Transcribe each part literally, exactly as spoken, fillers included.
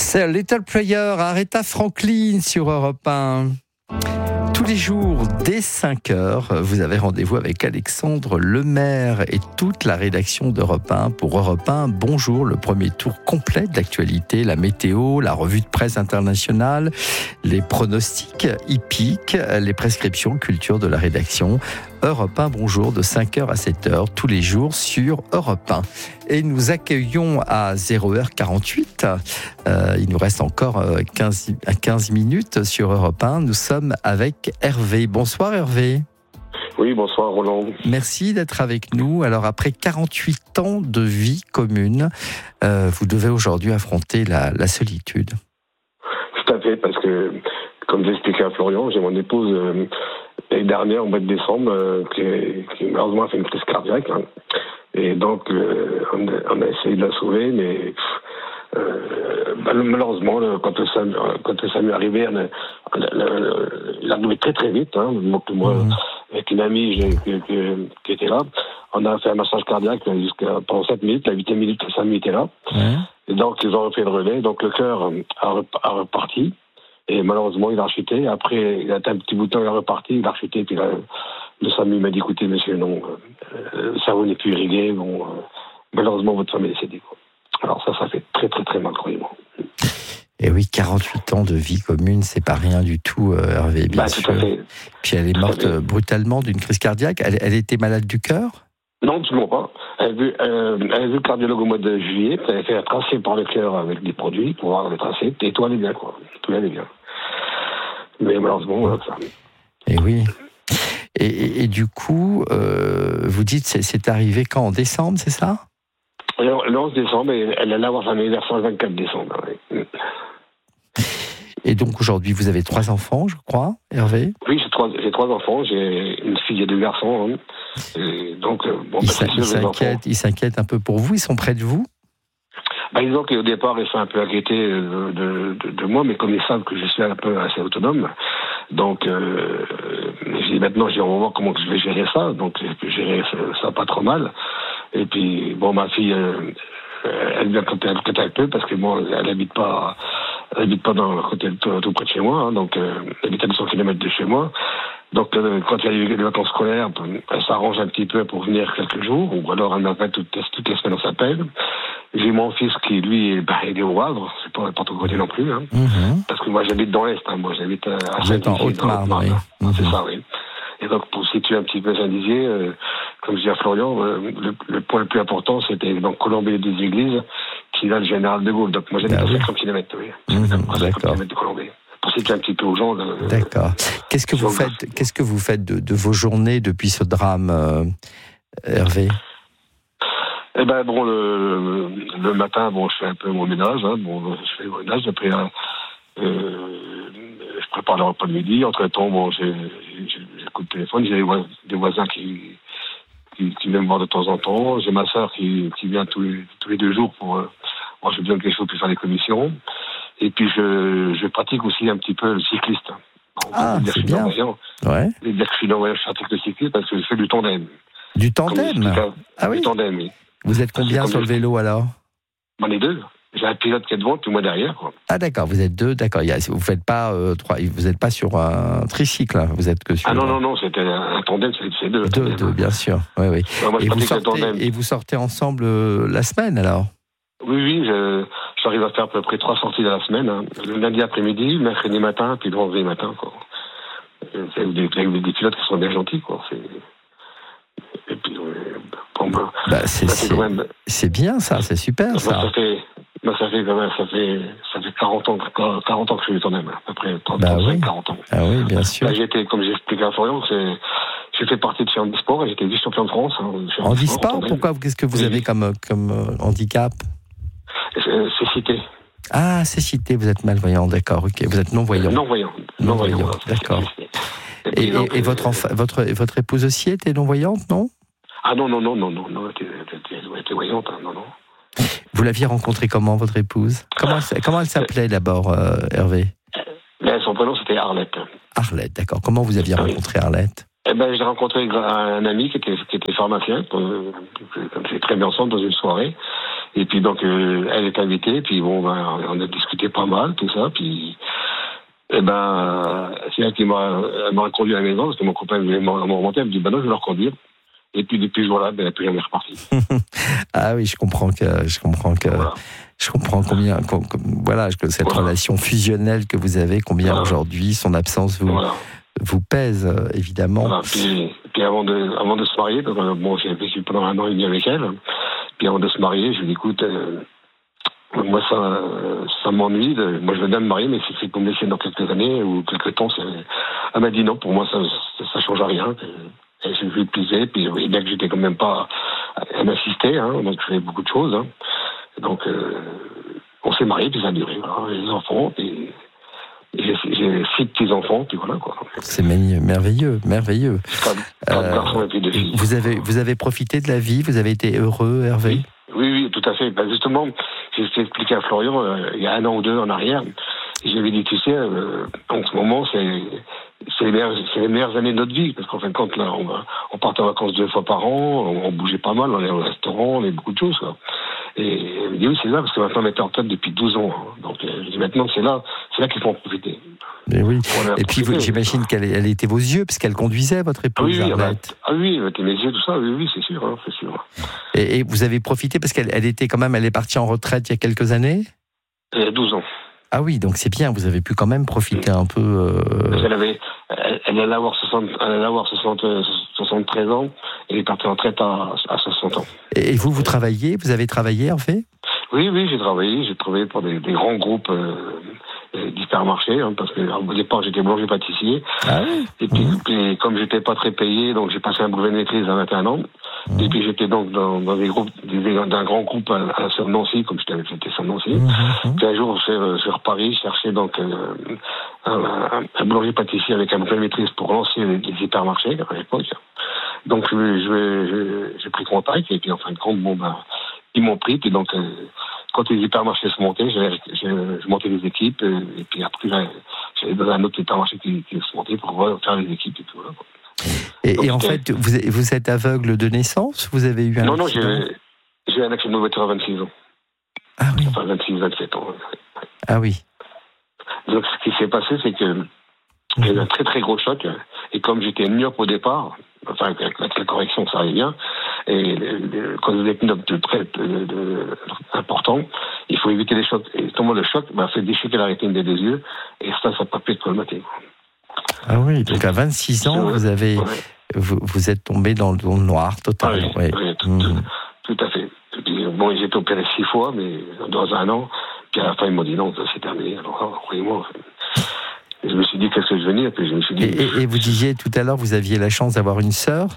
C'est Little Prayer, Aretha Franklin sur Europe un. Tous les jours, dès cinq heures, vous avez rendez-vous avec Alexandre Lemaire et toute la rédaction d'Europe un pour Europe un. Bonjour, le premier tour complet de l'actualité, la météo, la revue de presse internationale, les pronostics hippiques, les prescriptions culture de la rédaction. Europe un, bonjour, de cinq heures à sept heures, tous les jours sur Europe un. Et nous accueillons à zéro heure quarante-huit, euh, il nous reste encore quinze, quinze minutes sur Europe un, nous sommes avec Hervé. Bonsoir Hervé. Oui, bonsoir Roland. Merci d'être avec nous. Alors après quarante-huit ans de vie commune, euh, vous devez aujourd'hui affronter la, la solitude. Tout à fait, parce que, comme j'expliquais à Florian, j'ai mon épouse euh, l'année dernière, au mois de décembre, euh, qui, qui malheureusement a fait une crise cardiaque. Hein. Et donc, euh, on, a, on a essayé de la sauver, mais euh, malheureusement, quand ça, quand ça m'est arrivé, elle, elle, elle, elle arrivait très très vite. Hein. Donc, moi, mmh. avec une amie qui, qui, qui était là, on a fait un massage cardiaque jusqu'à, pendant sept minutes, la huitième minute, sa amie était là. Mmh. Et donc, ils ont fait le relais. Donc, le cœur a, a reparti. Et malheureusement, il a chuté. Après, il a été un petit bout de temps, il a reparti, il a chuté. Puis là, le SAMU m'a dit, écoutez, monsieur, non, euh, le cerveau n'est plus irrigué. Bon, euh, malheureusement, votre femme est décédée. Quoi. Alors ça, ça fait très, très, très mal, croyez-moi. Et oui, quarante-huit ans de vie commune, c'est pas rien du tout, euh, Hervé, bien bah, sûr. Tout à fait. Puis elle est morte euh, brutalement d'une crise cardiaque. Elle, elle était malade du cœur ? Non, absolument pas. Elle a, vu, euh, elle a vu le cardiologue au mois de juillet. Elle a fait un tracé par le cœur avec des produits pour voir le tracé. Et tout allait bien, quoi. Tout allait bien. Mais malheureusement, voilà ça. Et oui. Et, et, et du coup, euh, vous dites, c'est, c'est arrivé quand ? En décembre, c'est ça ? Alors, le onze décembre, elle allait avoir son anniversaire le vingt-quatre décembre. Oui. Et donc aujourd'hui, vous avez trois enfants, je crois, Hervé ? Oui, j'ai trois, j'ai trois enfants. J'ai une fille et deux garçons. Hein. Et donc, bon, ils, bah, s'in- sûr, ils, s'inquiètent, ils s'inquiètent un peu pour vous. Ils sont près de vous ? Bah, disons qu'au départ, ils sont un peu inquiétés de, de, de, de moi, mais comme ils savent que je suis un peu assez autonome, donc euh, je dis maintenant, on va voir comment je vais gérer ça. Donc, je peux gérer ça, ça pas trop mal. Et puis, bon, ma fille, euh, elle vient quand elle, quand elle peut, parce que moi, elle habite pas, elle habite pas dans le côté tout, tout près de chez moi, hein, donc euh, elle habite à deux cents kilomètres de chez moi. Donc, euh, quand il y a eu les vacances scolaires, elle s'arrange un petit peu pour venir quelques jours, ou alors elle m'appelle toutes, toutes les semaines, on s'appelle. J'ai mon fils qui, lui, bah, il est au Havre, c'est pas n'importe où côté non plus, hein, mmh. parce que moi j'habite dans l'Est, hein, moi j'habite à Saint-Dizier. En Haute-Marne, oui. Mmh. C'est ça, oui. Et donc, pour situer un petit peu Saint-Dizier, euh, comme je dis à Florian, euh, le, le point le plus important, c'était donc Colombey les deux églises, qui est là le général de Gaulle. Donc, moi j'habite ah, à cinquante kilomètres, oui. Mmh, à d'accord. cinquante kilomètres de Colombey. Pour situer un petit peu aux gens. Le, d'accord. Qu'est-ce que vous faites, qu'est-ce que vous faites de, de vos journées depuis ce drame, euh, Hervé ? Eh ben bon, le, le, le matin, bon, je fais un peu mon ménage, hein, bon, je fais mon ménage, après, euh, je prépare le repas de midi, entre temps, bon, j'ai, j'ai, j'écoute le téléphone, j'ai des voisins qui, qui, qui viennent me voir de temps en temps, j'ai ma sœur qui, qui vient tous les, tous les deux jours pour, euh, moi, j'ai besoin de quelque chose pour faire des commissions, et puis je, je pratique aussi un petit peu le cycliste. Bon, ah, c'est bien. Ouais. Je dire que je suis dans je pratique le cycliste parce que je fais du tandem. Du tandem? Ah oui. Du tandem, oui. Vous êtes combien sur le vélo alors? On est deux. J'ai un pilote qui est devant, puis moi derrière. Quoi. Ah d'accord, vous êtes deux, d'accord. Vous faites pas euh, trois, vous n'êtes pas sur un tricycle, hein. Vous êtes que sur. Ah non non non, c'était un tandem, c'est deux. Deux, deux, bien sûr. Oui oui. Non, moi, et, vous sortez, et vous sortez ensemble euh, la semaine alors? Oui oui, je, j'arrive à faire à peu près trois sorties dans la semaine. Hein. Le lundi après-midi, le mercredi matin, puis le vendredi matin. Quoi. C'est des, des, des pilotes qui sont bien gentils, quoi. C'est... Et puis, euh, bon, bah, bah, c'est, c'est, même... c'est bien ça, c'est super bah, ça. Ça fait, bah, ça fait quand même, ça fait, ça fait quarante ans, quarante ans que je suis tandem, à peu près trente, bah, trente-cinq, oui. quarante ans. Ah oui, bien sûr. Là, j'étais, comme j'ai expliqué à Florian, c'est, j'ai fait partie de chez Handisport et j'étais vice-champion de France. Hein, Handisport, pourquoi, qu'est-ce que vous oui. avez comme, comme euh, handicap? C'est, c'est cité. Ah, c'est cité, vous êtes malvoyant, d'accord, ok. Vous êtes non-voyant. Non-voyant. Non-voyant, non-voyant d'accord. Et, et, donc, et, et votre, enfa- votre, votre épouse aussi était non-voyante, non? Ah non, non, non, non, non, non, elle était, elle était voyante, hein, non, non. Vous l'aviez rencontrée comment, votre épouse? Comment elle, comment elle s'appelait d'abord, euh, Hervé? Ben, son prénom, c'était Arlette. Arlette, d'accord. Comment vous aviez oui. rencontré Arlette? Eh ben, j'ai rencontré un ami qui était, qui était pharmacien, comme c'est très bien ensemble, dans une soirée. Et puis donc, euh, elle est invitée, puis bon, ben, on a discuté pas mal, tout ça, puis... Eh ben, c'est elle qui m'a, elle m'a conduit à la maison, parce que mon copain voulait me remonter, elle me dit, ben non, je vais le reconduire. Et puis depuis ce jour-là, ben, elle n'est plus jamais repartie. Ah oui, je comprends que, je comprends que, voilà. je comprends combien, com, com, voilà, que cette voilà. relation fusionnelle que vous avez, combien voilà. aujourd'hui son absence vous, voilà. vous pèse, évidemment. Voilà. Puis, puis avant de, avant de se marier, donc, bon, j'ai vécu pendant un an et demi avec elle. Puis avant de se marier, je lui ai dit, écoute, euh, moi, ça, ça m'ennuie. De, moi, je veux bien me marier, mais si c'est pour me laisser dans quelques années ou quelques temps, c'est... Elle m'a dit non, pour moi, ça ne change à rien. Et je lui plaisais, puis je voyais bien que j'étais quand même pas... Elle m'assistait, hein, donc je faisais beaucoup de choses. Hein. Donc, euh, on s'est mariés, puis ça a duré. Voilà, les enfants, puis... J'ai, j'ai six petits-enfants, puis voilà, quoi. C'est merveilleux, merveilleux. Quatre, quatre euh, garçons et puis deux filles. Vous avez, vous avez profité de la vie, vous avez été heureux, Hervé ? Oui, oui, tout à fait. Ben justement, j'ai expliqué à Florian, euh, il y a un an ou deux en arrière, et j'avais dit, tu sais, euh, en ce moment, c'est, c'est, les meilleures, c'est les meilleures années de notre vie, parce qu'en fin de compte, là, on, on partait en vacances deux fois par an, on, on bougeait pas mal, on allait au restaurant, on avait beaucoup de choses, quoi. Et elle me dit, oui, c'est là, parce que maintenant, on était en retraite depuis douze ans. Hein. Donc, euh, je dis, maintenant, c'est là, c'est là qu'il faut en profiter. Mais oui. Et puis, vous, j'imagine qu'elle elle était vos yeux, parce qu'elle conduisait, votre épouse, ah oui, Arlette. Ah oui, elle était mes yeux, tout ça, oui, oui, c'est sûr, hein, c'est sûr. Et, et vous avez profité, parce qu'elle elle était quand même, elle est partie en retraite il y a quelques années ? Il y a douze ans. Ah oui, donc c'est bien, vous avez pu quand même profiter un peu... Euh... Elle, avait, elle, elle allait avoir, soixante, elle allait avoir soixante, soixante-treize ans, et elle est partie en retraite à, à soixante ans. Et vous, vous travaillez, vous avez travaillé en fait ? Oui, oui, j'ai travaillé, j'ai travaillé pour des, des grands groupes euh, d'hypermarchés, hein, parce qu'au départ j'étais boulanger-pâtissier, ah oui. et puis, mmh. puis comme j'étais pas très payé, donc j'ai passé un brevet de maîtrise à vingt et un ans, mmh. et puis j'étais donc dans, dans des groupes, des, d'un grand groupe à, à sur Nancy, comme j'étais j'étais sur Nancy, mmh. puis un jour sur, sur Paris, je cherchais donc euh, un, un, un boulanger-pâtissier avec un brevet de maîtrise pour lancer les, les hypermarchés à l'époque, donc je, je, je, j'ai pris contact, et puis en fin de compte, bon ben, ils m'ont pris, puis donc, euh, quand les hypermarchés se montaient, je, je, je montais les équipes, euh, et puis après, j'allais dans un autre hypermarché qui, qui se montait pour faire les équipes et tout. Là, et, donc, et en fait, vous, vous êtes aveugle de naissance ? Vous avez eu un Non, accident ? non, j'ai, j'ai eu un accident de voiture à vingt-six ans. Ah oui. Enfin, vingt-six, vingt-sept ans. Ah oui. Donc, ce qui s'est passé, c'est que j'ai eu un très très gros choc, et comme j'étais myope au départ, enfin, avec la correction, ça allait bien. Et quand vous êtes myope de près de, de, important, il faut éviter les chocs. Et tombant le choc, bah, fait déchiqueter la rétine des deux yeux, et ça, ça n'a pas pu être colmaté. Ah oui, donc à vingt-six ans, vous avez, ouais. vous, vous êtes tombé dans le, dans le noir totalement. Ah oui, ouais. oui, tout, mmh. tout, tout à fait. Et puis, bon, j'ai été opéré six fois, mais dans un an. Puis à la fin, ils m'ont dit non, c'est terminé. Alors, croyez-moi. Et je me suis dit, qu'est-ce que je vais venir ? Puis je me suis dit, et, et, et vous disiez tout à l'heure, vous aviez la chance d'avoir une sœur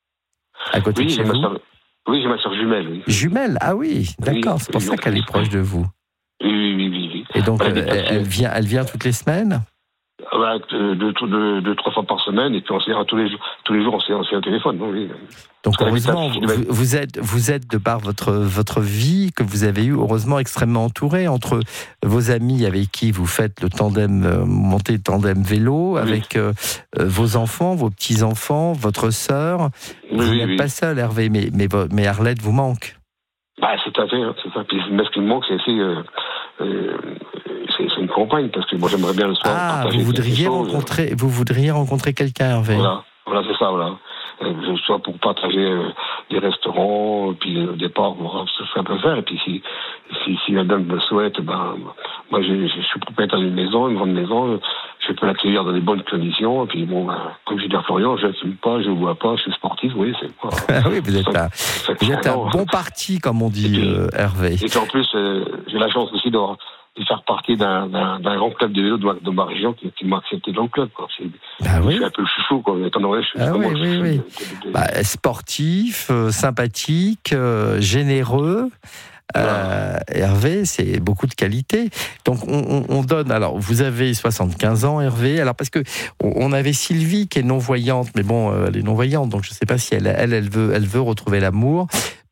à côté oui, de chez vous ? Soeur, oui, j'ai ma sœur jumelle. Oui. Jumelle, ah oui, d'accord, oui, c'est pour oui, ça qu'elle est proche de vous. Oui, oui, oui. oui, oui. Et donc, elle, elle, elle, vient, elle vient toutes les semaines ? Bah, deux, deux, deux, deux, trois fois par semaine, et puis on s'est, tous les jours, tous les jours on s'est, on s'est au téléphone. Donc, oui. donc heureusement, vous, vous êtes, vous êtes de par votre votre vie que vous avez eu, heureusement extrêmement entouré entre vos amis avec qui vous faites le tandem, euh, montez le tandem vélo, oui. avec euh, vos enfants, vos petits enfants, votre sœur. Oui, vous oui, n'êtes oui. pas seul, Hervé, mais mais mais Arlette vous manque. Bah, c'est à fait, hein, c'est ça. Puis, mais ce qui me manque, c'est aussi, euh, euh, c'est, c'est une compagne, parce que moi, j'aimerais bien le soir. Ah, vous voudriez rencontrer, vous voudriez rencontrer quelqu'un, Hervé. Voilà, voilà, c'est ça, voilà. Euh, soit pour partager euh, des restaurants, puis au départ, voir ce que ça peut faire. Et puis, si, si, si la dame me souhaite, ben, moi, je, je suis propriétaire d'une maison, une grande maison, je peux l'accueillir dans des bonnes conditions. Et puis, bon, ben, comme je dis à Florian, je ne fume pas, je ne bois pas, je suis sportif, oui, c'est quoi. Ah oui, vous êtes un, vous êtes un bon parti, comme on dit, puis, euh, Hervé. Et puis, en plus, euh, j'ai la chance aussi d'avoir de faire partie d'un, d'un, d'un grand club de vélo de ma, de ma région qui, qui m'a accepté dans le club. Quoi. C'est, bah oui. Je suis un peu le chouchou, quoi. Étant donné, je suis ah oui, je oui, suis oui. De, de, de... Bah, sportif, euh, sympathique, euh, généreux. Euh, Hervé, c'est beaucoup de qualité. Donc on, on, on donne. Alors vous avez soixante-quinze ans, Hervé. Alors parce que on avait Sylvie qui est non voyante, mais bon, elle est non voyante, donc je ne sais pas si elle, elle, elle veut, elle veut retrouver l'amour.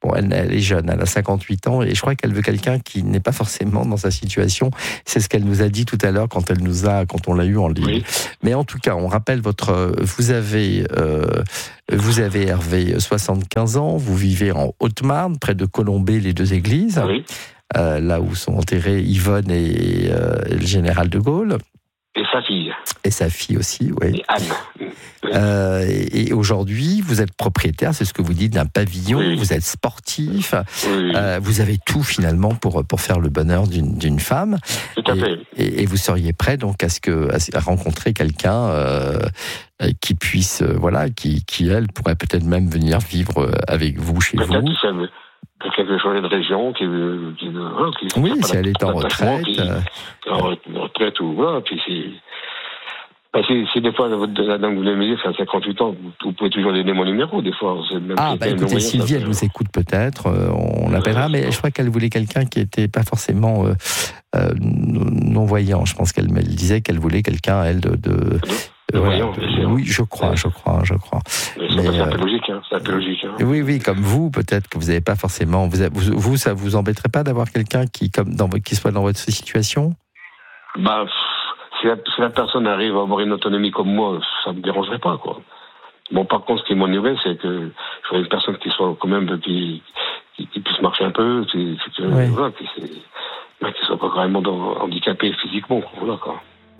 bon, elle, elle est jeune, elle a cinquante-huit ans, et je crois qu'elle veut quelqu'un qui n'est pas forcément dans sa situation. C'est ce qu'elle nous a dit tout à l'heure quand elle nous a, quand on l'a eu en ligne. Oui. Mais en tout cas, on rappelle votre, vous avez, euh, vous avez Hervé, soixante-quinze ans, vous vivez en Haute-Marne, près de Colombey, les deux églises, oui. euh, là où sont enterrés Yvonne et, euh, et le général de Gaulle. Et sa fille. Et sa fille aussi, oui. Et Anne. Euh, et, et aujourd'hui, vous êtes propriétaire, c'est ce que vous dites, d'un pavillon, oui. Vous êtes sportif, oui. euh, vous avez tout finalement pour, pour faire le bonheur d'une, d'une femme. Tout à et, fait. Et, et vous seriez prêt donc à, ce que, à rencontrer quelqu'un euh, qui puisse, euh, voilà, qui, qui elle pourrait peut-être même venir vivre avec vous chez peut-être vous. Ça veut... Quelqu'un qui veut changer de région, qui veut... Qui veut voilà, qui oui, si elle est en retraite. Qui, euh... En retraite ou voilà, puis c'est... Bah, si, si des fois, la dame vous voulez me dire, c'est à cinquante-huit ans, vous, vous pouvez toujours donner mon numéro, des fois. Même ah, bah écoutez, Sylvie, elle nous écoute peut-être, euh, on l'appellera, mais je crois qu'elle voulait quelqu'un qui n'était pas forcément euh, euh, non-voyant. Je pense qu'elle me disait qu'elle voulait quelqu'un, elle, de... de Euh, voyons, de, oui, je crois, ouais. je crois, je crois. Mais c'est, mais, c'est un peu logique, hein. C'est un peu logique. Hein. Oui, oui, comme vous, peut-être que vous n'avez pas forcément. Vous, vous, vous, ça vous embêterait pas d'avoir quelqu'un qui, comme dans, qui soit dans votre situation ? Bah, si la, si la personne arrive à avoir une autonomie comme moi, ça me dérangerait pas, quoi. Bon, par contre, ce qui m'ennuierait, c'est que je voudrais une personne qui soit quand même qui, qui, qui puisse marcher un peu, qui, qui, oui. voilà, qui, qui soit pas vraiment dans, handicapé physiquement, voilà, quoi.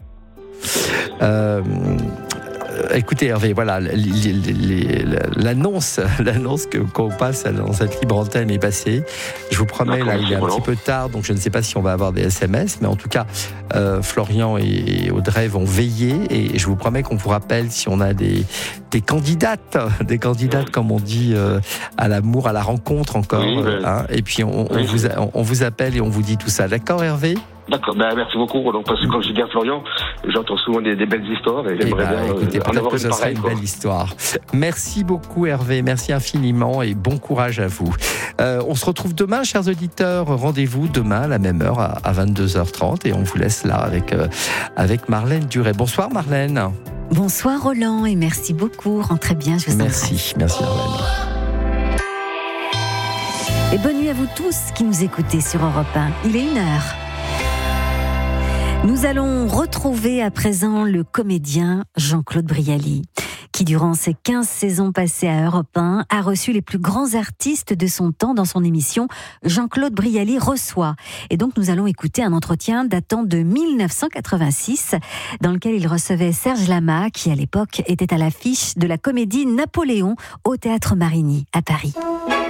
Euh, écoutez Hervé, voilà, les, les, les, l'annonce, l'annonce que, qu'on passe dans cette libre antenne est passée. Je vous promets, là, il est un petit peu tard, donc je ne sais pas si on va avoir des S M S, mais en tout cas, euh, Florian et Audrey vont veiller, et je vous promets qu'on vous rappelle si on a des, des candidates, des candidates, comme on dit, euh, à l'amour, à la rencontre encore, oui, euh, hein, et puis on, on, oui. vous, on vous appelle et on vous dit tout ça. D'accord, Hervé ? D'accord, ben, merci beaucoup. Donc, parce que quand je dis à Florian, j'entends souvent des, des belles histoires et j'aimerais eh ben, bien écoutez, en avoir que une ce pareille. Une quoi. belle histoire. Merci beaucoup Hervé, merci infiniment et bon courage à vous. Euh, on se retrouve demain, chers auditeurs. Rendez-vous demain à la même heure à, à vingt-deux heures trente et on vous laisse là avec, euh, avec Marlène Duret. Bonsoir Marlène. Bonsoir Roland et merci beaucoup. Rentrez bien, je vous Merci, embrasse. merci Marlène. Et bonne nuit à vous tous qui nous écoutez sur Europe un. Il est une heure. Nous allons retrouver à présent le comédien Jean-Claude Brialy, qui durant ses quinze saisons passées à Europe un a reçu les plus grands artistes de son temps dans son émission Jean-Claude Brialy reçoit. Et donc nous allons écouter un entretien datant de dix-neuf cent quatre-vingt-six, dans lequel il recevait Serge Lama, qui à l'époque était à l'affiche de la comédie Napoléon au Théâtre Marigny à Paris.